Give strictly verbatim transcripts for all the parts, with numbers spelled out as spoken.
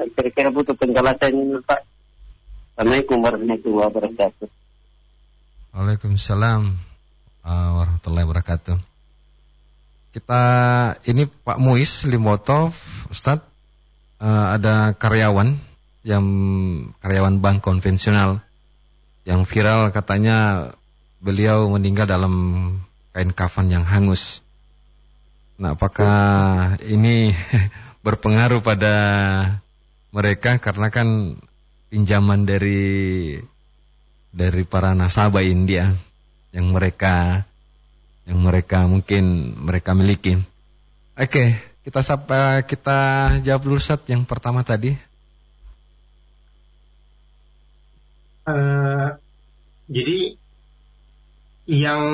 Kira-kira butuh penjelasan Pak. Assalamualaikum warahmatullahi wabarakatuh. Waalaikumsalam uh, warahmatullahi wabarakatuh. Kita ini Pak Muiz Limoto, Ustadz, uh, ada karyawan yang karyawan bank konvensional yang viral katanya beliau meninggal dalam kain kafan yang hangus. Nah, apakah ini berpengaruh pada mereka karena kan pinjaman dari dari para nasabah India yang mereka yang mereka mungkin mereka miliki. Oke, kita sapa kita jawab dulu Ustaz yang pertama tadi. Uh, jadi yang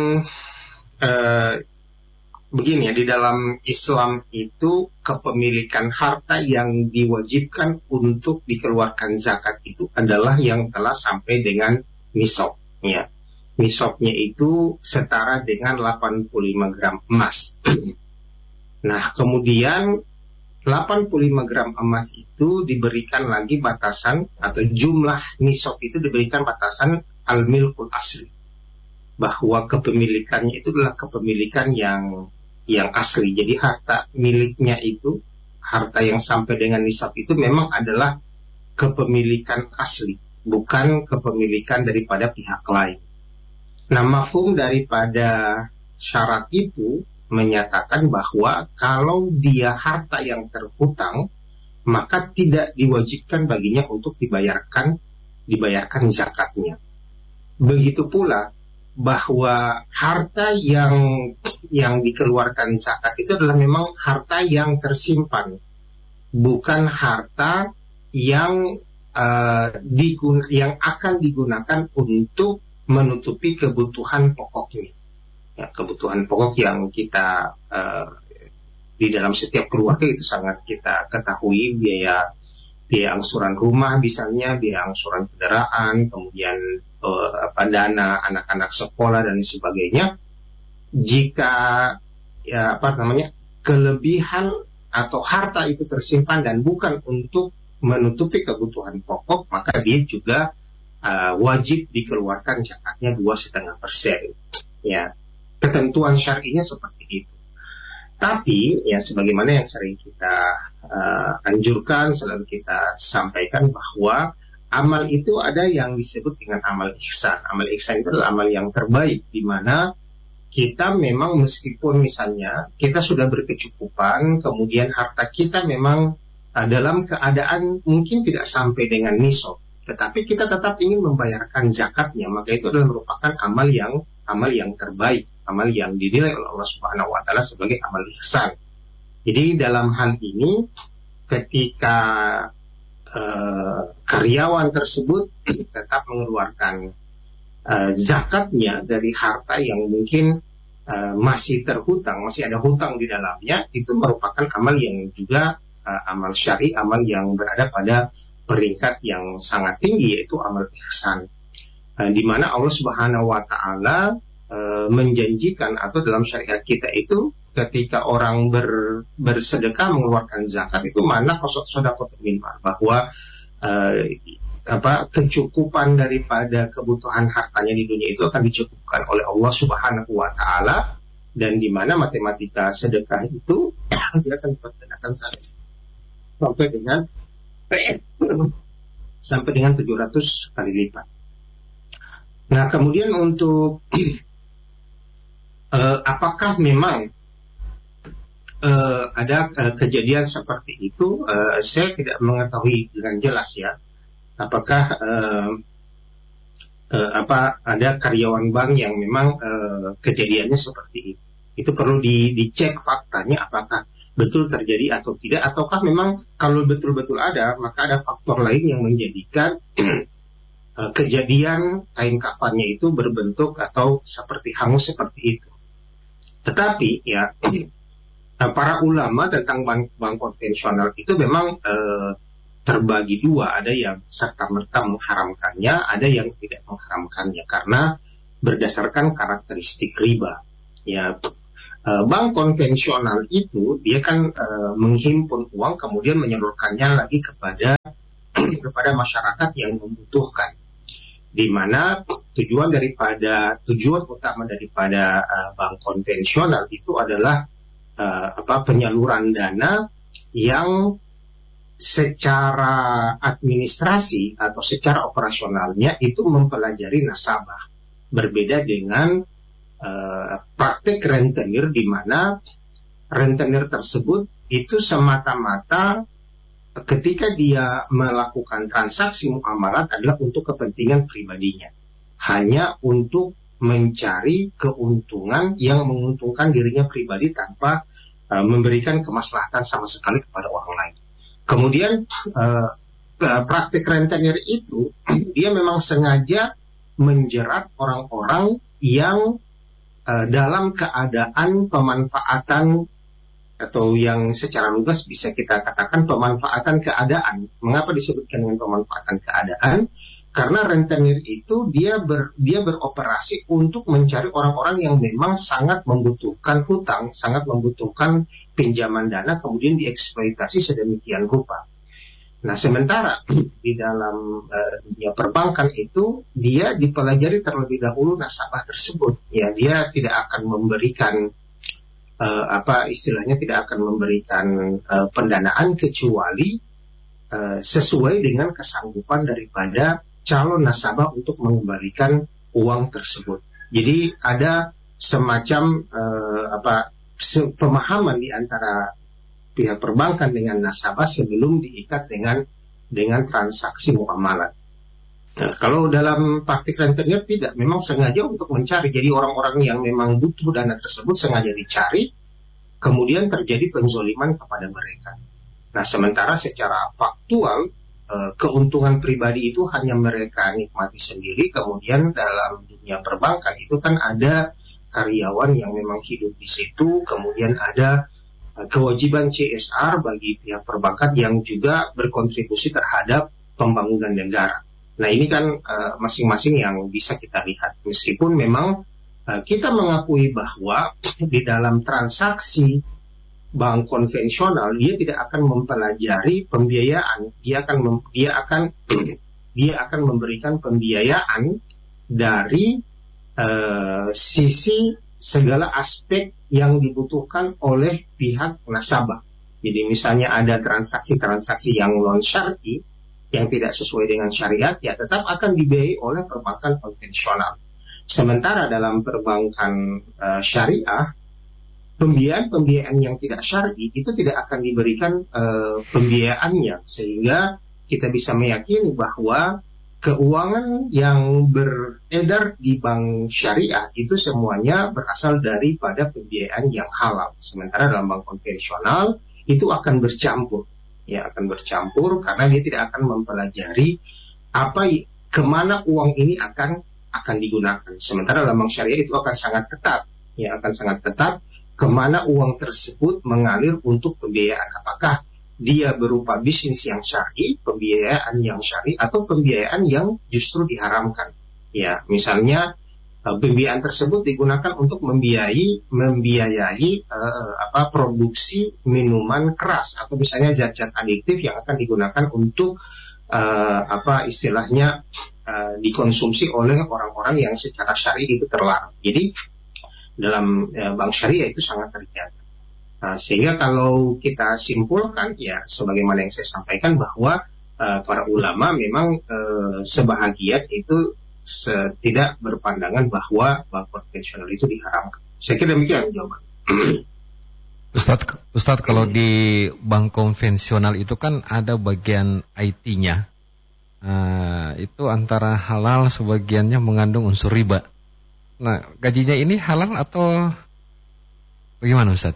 uh, begini ya, di dalam Islam itu kepemilikan harta yang diwajibkan untuk dikeluarkan zakat itu adalah yang telah sampai dengan nisab, ya. Nisabnya itu setara dengan delapan puluh lima gram emas. Nah, kemudian delapan puluh lima gram emas itu diberikan lagi batasan, atau jumlah nisab itu diberikan batasan al-milkul asli, bahwa kepemilikannya itu adalah kepemilikan yang yang asli. Jadi harta miliknya itu, harta yang sampai dengan nisab itu memang adalah kepemilikan asli, bukan kepemilikan daripada pihak lain. Nah, mafhum daripada syarat itu menyatakan bahwa kalau dia harta yang terhutang, maka tidak diwajibkan baginya untuk dibayarkan dibayarkan zakatnya. Begitu pula bahwa harta yang yang dikeluarkan zakat itu adalah memang harta yang tersimpan, bukan harta yang uh, digun- yang akan digunakan untuk menutupi kebutuhan pokoknya. Ya, kebutuhan pokok yang kita uh, di dalam setiap keluarga itu sangat kita ketahui, biaya biaya angsuran rumah misalnya, biaya angsuran kendaraan, kemudian uh, apa, dana anak-anak sekolah dan sebagainya. Jika ya apa namanya kelebihan atau harta itu tersimpan dan bukan untuk menutupi kebutuhan pokok, maka dia juga uh, wajib dikeluarkan zakatnya dua setengah persen. Ya, ketentuan syar'inya seperti itu. Tapi ya sebagaimana yang sering kita uh, anjurkan, selalu kita sampaikan bahwa amal itu ada yang disebut dengan amal ihsan. Amal ihsan itu adalah amal yang terbaik, di mana kita memang meskipun misalnya kita sudah berkecukupan, kemudian harta kita memang uh, dalam keadaan mungkin tidak sampai dengan nisab, tetapi kita tetap ingin membayarkan zakatnya, maka itu adalah merupakan amal yang amal yang terbaik, amal yang dinilai oleh Allah Subhanahu wa taala sebagai amal ihsan. Jadi dalam hal ini ketika uh, karyawan tersebut tetap mengeluarkan uh, zakatnya dari harta yang mungkin uh, masih terhutang, masih ada hutang di dalamnya, itu merupakan amal yang juga uh, amal syar'i, amal yang berada pada peringkat yang sangat tinggi, yaitu amal ihsan. Uh, di mana Allah Subhanahu wa taala uh, menjanjikan, atau dalam syariat kita itu ketika orang ber, bersedekah mengeluarkan zakat itu mana sedekah min ma'ruf, bahwa uh, apa kecukupan daripada kebutuhan hartanya di dunia itu akan dicukupkan oleh Allah Subhanahu wa taala, dan di mana matematika sedekah itu dia akan dipergunakan sampai dengan sampai dengan tujuh ratus kali lipat. Nah, kemudian untuk uh, apakah memang uh, ada uh, kejadian seperti itu, uh, saya tidak mengetahui dengan jelas ya. Apakah uh, uh, apa ada karyawan bank yang memang uh, kejadiannya seperti itu? Itu perlu di, dicek faktanya, apakah betul terjadi atau tidak, ataukah memang kalau betul-betul ada, maka ada faktor lain yang menjadikan uh, kejadian kain kafannya itu berbentuk atau seperti hangus seperti itu. Tetapi ya para ulama tentang bank, bank konvensional itu memang uh, terbagi dua, ada yang serta-merta mengharamkannya, ada yang tidak mengharamkannya karena berdasarkan karakteristik riba. Ya, bank konvensional itu dia kan uh, menghimpun uang kemudian menyalurkannya lagi kepada kepada masyarakat yang membutuhkan, di mana tujuan daripada tujuan utama daripada uh, bank konvensional itu adalah uh, apa penyaluran dana yang secara administrasi atau secara operasionalnya itu mempelajari nasabah. Berbeda dengan uh, praktek rentenir, di mana rentenir tersebut itu semata-mata ketika dia melakukan transaksi muamalat adalah untuk kepentingan pribadinya, hanya untuk mencari keuntungan yang menguntungkan dirinya pribadi tanpa uh, memberikan kemaslahatan sama sekali kepada orang lain. Kemudian uh, praktik rentenir itu dia memang sengaja menjerat orang-orang yang uh, dalam keadaan pemanfaatan, atau yang secara lugas bisa kita katakan pemanfaatan keadaan. Mengapa disebutkan dengan pemanfaatan keadaan? Karena rentenir itu dia ber, dia beroperasi untuk mencari orang-orang yang memang sangat membutuhkan hutang, sangat membutuhkan pinjaman dana, kemudian dieksploitasi sedemikian rupa. Nah, sementara di dalam uh, dunia perbankan itu dia dipelajari terlebih dahulu nasabah tersebut. Ya, dia tidak akan memberikan uh, apa istilahnya tidak akan memberikan uh, pendanaan kecuali uh, sesuai dengan kesanggupan daripada calon nasabah untuk mengembalikan uang tersebut. Jadi ada semacam uh, apa se- pemahaman di antara pihak perbankan dengan nasabah sebelum diikat dengan dengan transaksi muamalat. Nah, kalau dalam praktik rentenir tidak, memang sengaja untuk mencari. Jadi orang-orang yang memang butuh dana tersebut sengaja dicari, kemudian terjadi penzoliman kepada mereka. Nah, sementara secara faktual keuntungan pribadi itu hanya mereka nikmati sendiri. Kemudian dalam dunia perbankan itu kan ada karyawan yang memang hidup di situ, kemudian ada kewajiban C S R bagi pihak perbankan yang juga berkontribusi terhadap pembangunan negara. Nah, ini kan uh, masing-masing yang bisa kita lihat. Meskipun memang uh, kita mengakui bahwa di dalam transaksi bank konvensional dia tidak akan mempelajari pembiayaan, dia akan mem, dia akan dia akan memberikan pembiayaan dari uh, sisi segala aspek yang dibutuhkan oleh pihak nasabah. Jadi misalnya ada transaksi-transaksi yang non syar'i yang tidak sesuai dengan syariat, ya tetap akan dibiayai oleh perbankan konvensional. Sementara dalam perbankan uh, syariah, pembiayaan-pembiayaan yang tidak syar'i itu tidak akan diberikan uh, pembiayaannya, sehingga kita bisa meyakini bahwa keuangan yang beredar di bank syariah itu semuanya berasal daripada pembiayaan yang halal. Sementara dalam bank konvensional itu akan bercampur, ya akan bercampur karena dia tidak akan mempelajari apa kemana uang ini akan akan digunakan. Sementara dalam bank syariah itu akan sangat ketat, ya akan sangat ketat. Kemana uang tersebut mengalir untuk pembiayaan, apakah dia berupa bisnis yang syar'i, pembiayaan yang syar'i, atau pembiayaan yang justru diharamkan. Ya, misalnya pembiayaan tersebut digunakan untuk membiayai membiayai uh, apa produksi minuman keras, atau misalnya zat-zat adiktif yang akan digunakan untuk uh, apa istilahnya uh, dikonsumsi oleh orang-orang yang secara syar'i itu terlarang. Jadi dalam ya, bank syariah itu sangat terjaga. Nah, sehingga kalau kita simpulkan, ya sebagaimana yang saya sampaikan bahwa uh, para ulama memang uh, sebahagian itu se- tidak berpandangan bahwa bank konvensional itu diharamkan. Saya kira demikian jawaban. Ustadz, Ustadz kalau di bank konvensional itu kan ada bagian I T-nya. Uh, itu antara halal, sebagiannya mengandung unsur riba. Nah, gajinya ini halal atau bagaimana, Ustaz?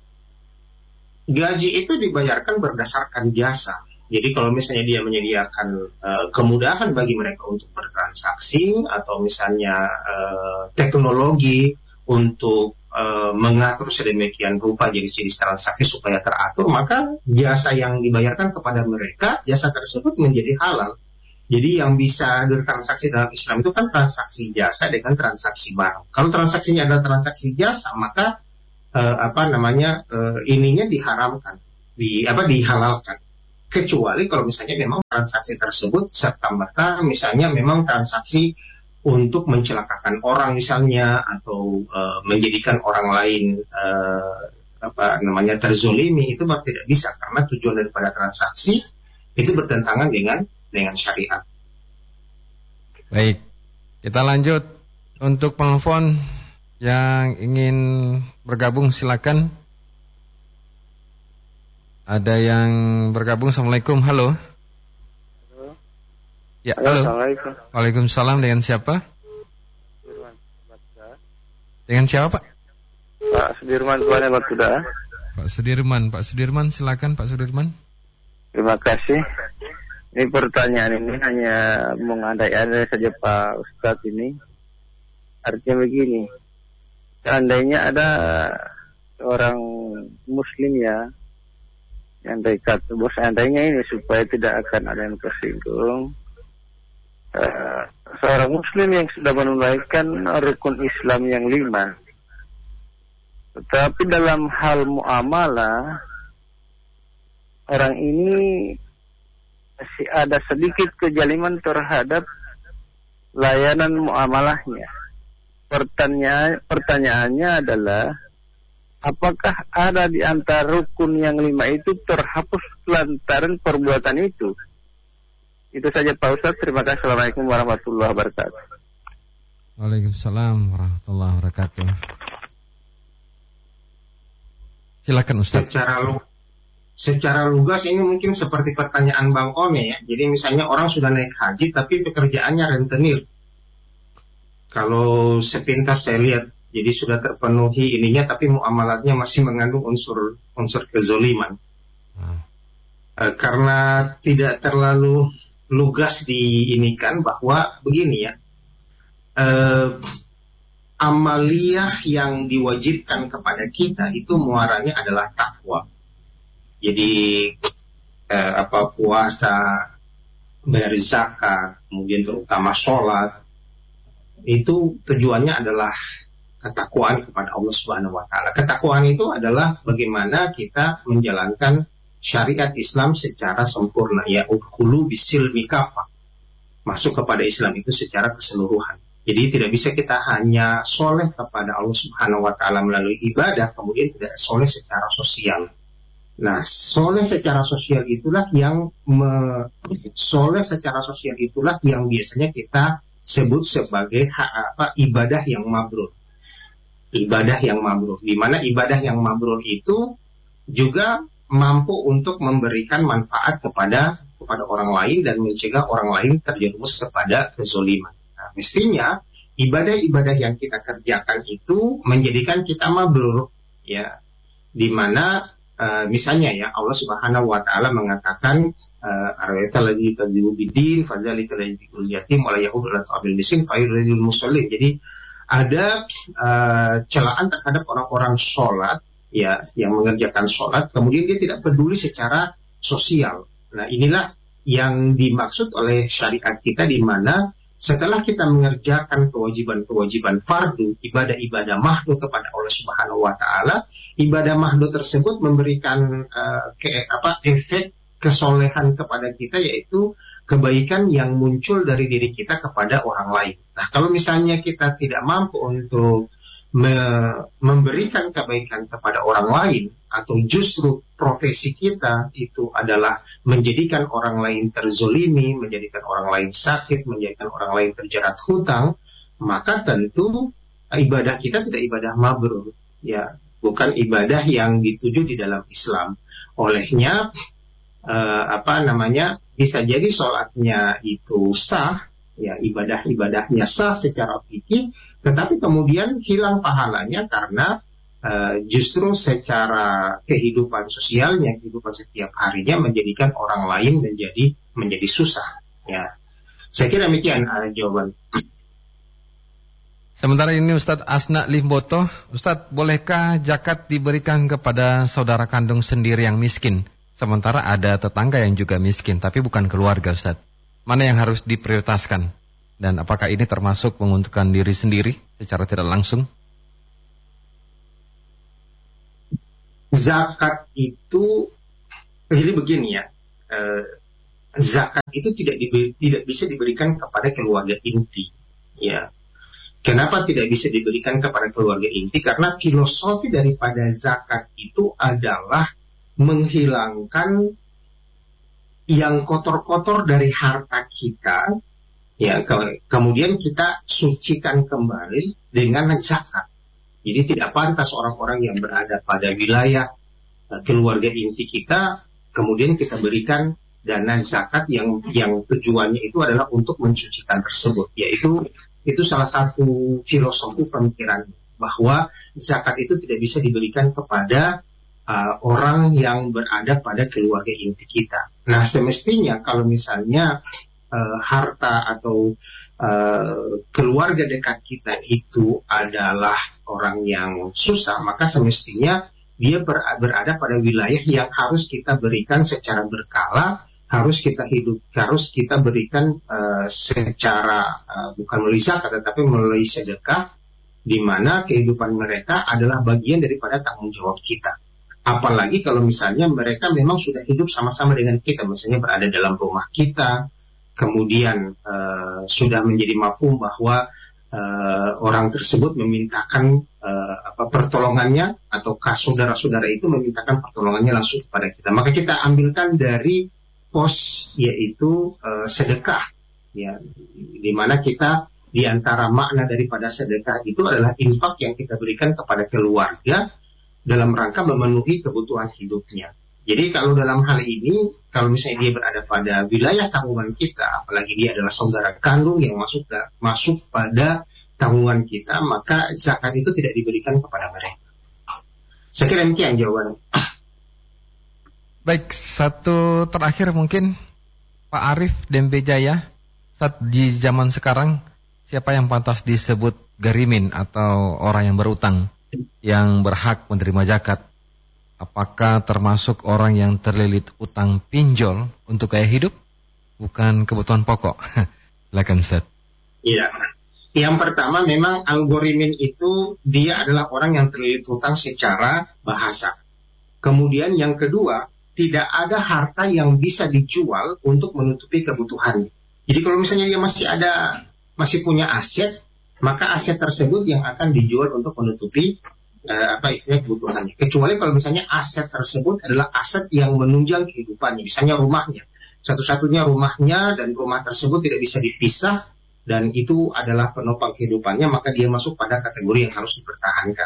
Gaji itu dibayarkan berdasarkan jasa. Jadi kalau misalnya dia menyediakan uh, kemudahan bagi mereka untuk bertransaksi, atau misalnya uh, teknologi untuk uh, mengatur sedemikian rupa jenis-jenis transaksi supaya teratur, maka jasa yang dibayarkan kepada mereka, jasa tersebut menjadi halal. Jadi yang bisa bertransaksi dalam Islam itu kan transaksi jasa dengan transaksi barang. Kalau transaksinya adalah transaksi jasa, maka uh, apa namanya uh, ininya diharamkan, di apa dihalalkan. kecuali kalau misalnya memang transaksi tersebut serta-merta misalnya memang transaksi untuk mencelakakan orang misalnya, atau uh, menjadikan orang lain uh, apa namanya terzolimi, itu baru tidak bisa, karena tujuan daripada transaksi itu bertentangan dengan dengan syariat. Baik, kita lanjut untuk penelpon yang ingin bergabung, silakan. Ada yang bergabung. Assalamualaikum. Halo. Halo. Ya, halo. Assalamualaikum. Waalaikumsalam. Dengan siapa? Sudirman Batuda. Dengan siapa, Pak? Pak Sudirman Tuan Batuda. Pak Sudirman. Pak Sudirman, silakan Pak Sudirman. Terima kasih. Ini pertanyaan ini hanya mengandai-andai saja Pak Ustadz ini. Artinya begini. Seandainya ada orang Muslim ya, yang dekat, bos seandainya ini supaya tidak akan ada yang tersinggung. Uh, seorang Muslim yang sudah menunaikan rukun Islam yang lima, tetapi dalam hal muamalah orang ini masih ada sedikit kejaliman terhadap layanan muamalahnya. Pertanyaan, pertanyaannya adalah, apakah ada di antara rukun yang lima itu terhapus lantaran perbuatan itu? Itu saja Pak Ustadz. Terima kasih. Assalamualaikum warahmatullahi wabarakatuh. Waalaikumsalam warahmatullahi wabarakatuh. Silakan Ustadz. Secara lu, secara lugas ini mungkin seperti pertanyaan Bang Ome ya. Jadi misalnya orang sudah naik haji tapi pekerjaannya rentenir. Kalau sepintas saya lihat, jadi sudah terpenuhi ininya, tapi muamalatnya masih mengandung unsur unsur kezoliman. Hmm. E, karena tidak terlalu lugas diinikan bahwa begini ya, e, amaliyah yang diwajibkan kepada kita itu muaranya adalah takwa. Jadi e, apa puasa, bayar zakat, kemudian terutama sholat, itu tujuannya adalah ketakwaan kepada Allah Subhanahu wa taala. Ketakwaan itu adalah bagaimana kita menjalankan syariat Islam secara sempurna, ya udkhulu bisilmi kafah. Masuk kepada Islam itu secara keseluruhan. Jadi tidak bisa kita hanya soleh kepada Allah Subhanahu wa taala melalui ibadah, kemudian tidak soleh secara sosial. Nah, soleh secara sosial itulah yang me, soleh secara sosial itulah yang biasanya kita sebut sebagai ha, apa ibadah yang mabrur. Ibadah yang mabrur, di mana ibadah yang mabrur itu juga mampu untuk memberikan manfaat kepada kepada orang lain dan mencegah orang lain terjerumus kepada kezaliman. Nah, mestinya ibadah-ibadah yang kita kerjakan itu menjadikan kita mabrur, ya, di mana uh, misalnya ya Allah Subhanahu wa taala mengatakan arwayata lagi tadzibu bidin fadzalika ladzikul yatim wala yahud la ta'bil miskin fayurul musallin. Jadi ada uh, celaan terhadap orang-orang sholat, ya, yang mengerjakan sholat, kemudian dia tidak peduli secara sosial. Nah, inilah yang dimaksud oleh syariat kita, di mana setelah kita mengerjakan kewajiban-kewajiban fardu, ibadah-ibadah mahdu kepada Allah Subhanahu wa taala, ibadah mahdu tersebut memberikan uh, ke, apa, efek kesolehan kepada kita, yaitu kebaikan yang muncul dari diri kita kepada orang lain. Nah, kalau misalnya kita tidak mampu untuk me- memberikan kebaikan kepada orang lain, atau justru profesi kita itu adalah menjadikan orang lain terzolimi, menjadikan orang lain sakit, menjadikan orang lain terjerat hutang, maka tentu ibadah kita tidak ibadah mabrur, ya, bukan ibadah yang dituju di dalam Islam. Olehnya Uh, apa namanya bisa jadi sholatnya itu sah, ya, ibadah-ibadahnya sah secara fikih, tetapi kemudian hilang pahalanya karena uh, justru secara kehidupan sosialnya, kehidupan setiap harinya menjadikan orang lain menjadi menjadi susah. Ya, saya kira demikian uh, jawaban. Sementara ini Ustadz Asna Limboto, Ustadz, bolehkah zakat diberikan kepada saudara kandung sendiri yang miskin? Sementara ada tetangga yang juga miskin, tapi bukan keluarga, Ustaz. Mana yang harus diprioritaskan? Dan apakah ini termasuk menguntungkan diri sendiri secara tidak langsung? Zakat itu, jadi begini ya, uh, zakat itu tidak diberi, tidak bisa diberikan kepada keluarga inti. Ya, kenapa tidak bisa diberikan kepada keluarga inti? Karena filosofi daripada zakat itu adalah menghilangkan yang kotor-kotor dari harta kita, ya, ke- kemudian kita sucikan kembali dengan zakat. Jadi tidak pantas orang-orang yang berada pada wilayah uh, keluarga inti kita, kemudian kita berikan dana zakat yang yang tujuannya itu adalah untuk mensucikan tersebut. Yaitu itu salah satu filosofi pemikiran bahwa zakat itu tidak bisa diberikan kepada Uh, orang yang berada pada keluarga inti kita. Nah, semestinya kalau misalnya uh, harta atau uh, keluarga dekat kita itu adalah orang yang susah, maka semestinya dia ber- berada pada wilayah yang harus kita berikan secara berkala, harus kita hidup, harus kita berikan uh, secara uh, bukan melalui zakat, tetapi melalui sedekah, di mana kehidupan mereka adalah bagian daripada tanggung jawab kita. Apalagi kalau misalnya mereka memang sudah hidup sama-sama dengan kita, misalnya berada dalam rumah kita, kemudian uh, sudah menjadi mafhum bahwa uh, orang tersebut memintakan uh, apa pertolongannya, ataukah saudara-saudara itu memintakan pertolongannya langsung kepada kita. Maka kita ambilkan dari pos yaitu uh, sedekah, ya, di mana kita di antara makna daripada sedekah itu adalah infak yang kita berikan kepada keluarga dalam rangka memenuhi kebutuhan hidupnya. Jadi kalau dalam hal ini, kalau misalnya dia berada pada wilayah tanggungan kita, apalagi dia adalah saudara kandung yang masuk masuk pada tanggungan kita, maka zakat itu tidak diberikan kepada mereka. Saya kira demikian jawaban. Baik, satu terakhir mungkin Pak Arif Dembejaya, saat di zaman sekarang siapa yang pantas disebut garimin atau orang yang berutang, yang berhak menerima zakat? Apakah termasuk orang yang terlilit utang pinjol untuk gaya hidup, bukan kebutuhan pokok? Silakan, Ustaz. Iya. Yang pertama memang algorimin itu dia adalah orang yang terlilit utang secara bahasa. Kemudian yang kedua, tidak ada harta yang bisa dijual untuk menutupi kebutuhannya. Jadi kalau misalnya dia masih ada masih punya aset, maka aset tersebut yang akan dijual untuk menutupi uh, apa istilahnya kebutuhannya. Kecuali kalau misalnya aset tersebut adalah aset yang menunjang kehidupannya, misalnya rumahnya. Satu-satunya rumahnya dan rumah tersebut tidak bisa dipisah dan itu adalah penopang kehidupannya, maka dia masuk pada kategori yang harus dipertahankan.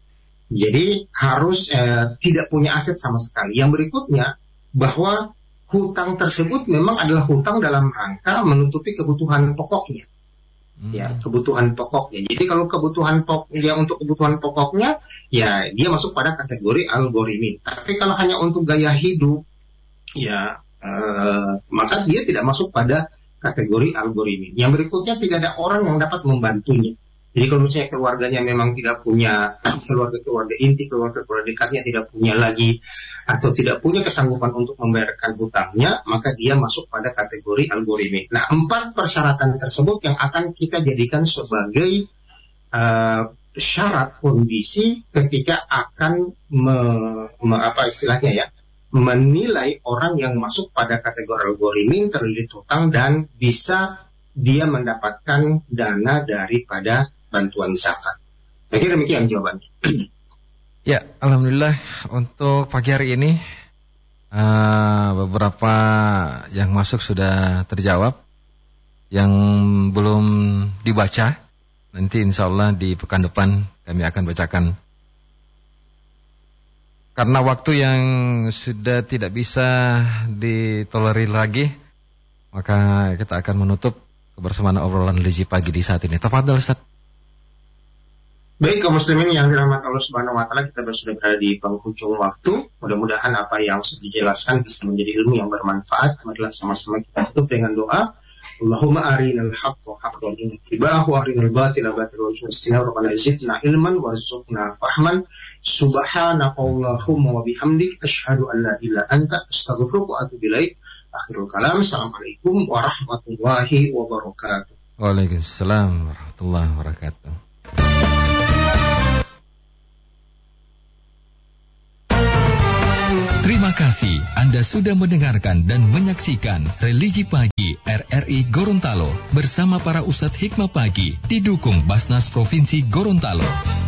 Jadi harus uh, tidak punya aset sama sekali. Yang berikutnya bahwa hutang tersebut memang adalah hutang dalam rangka menutupi kebutuhan pokoknya. Ya, kebutuhan pokoknya. Jadi kalau kebutuhan pokoknya untuk kebutuhan pokoknya, ya dia masuk pada kategori algorimin. Tapi kalau hanya untuk gaya hidup, ya eh, maka dia tidak masuk pada kategori algorimin. Yang berikutnya, tidak ada orang yang dapat membantunya. Jadi kalau misalnya keluarganya memang tidak punya, keluarga-keluarga inti, keluarga-keluarga dekatnya tidak punya lagi atau tidak punya kesanggupan untuk membayarkan hutangnya, maka dia masuk pada kategori algorimin. Nah, empat persyaratan tersebut yang akan kita jadikan sebagai uh, syarat kondisi ketika akan me, me, apa istilahnya ya, menilai orang yang masuk pada kategori algorimin, terlilit hutang dan bisa dia mendapatkan dana daripada bantuan zakat. Saya kira demikian jawabannya. Ya, alhamdulillah untuk pagi hari ini uh, beberapa yang masuk sudah terjawab. Yang belum dibaca nanti insya Allah di pekan depan kami akan bacakan. Karena waktu yang sudah tidak bisa ditolerir lagi, maka kita akan menutup kebersamaan obrolan Religi Pagi di saat ini. Tafadhol, Ustaz. Baik, kaum muslimin yang dirahmati Allah Subhanahu wa taala, kita sudah berada di penghujung waktu. Mudah-mudahan apa yang sudah dijelaskan bisa menjadi ilmu yang bermanfaat. Marilah sama-sama kita tutup dengan doa. Allahumma arinal haqqa haqqan wattiba'ahu wa arinal batila batilan warzuqna rabbana zidna ilman warzuqna fahman. Subhanakallahumma wa bihamdik asyhadu an la ilaha illa anta astaghfiruka wa atubu ilaik. Akhirul kalam. Assalamualaikum warahmatullahi wabarakatuh. Waalaikumsalam warahmatullahi wabarakatuh. Terima Terima kasih Anda sudah mendengarkan dan menyaksikan Religi Pagi R R I Gorontalo bersama para Ustadz Hikmah Pagi didukung Basnas Provinsi Gorontalo.